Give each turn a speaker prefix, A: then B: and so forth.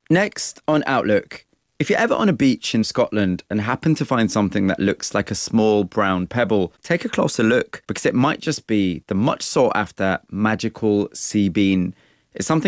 A: Next on Outlook, if you're ever on a beach in Scotland and happen to find something that looks like a small brown pebble, take a closer look because it might just be the much sought after magical sea bean. It's something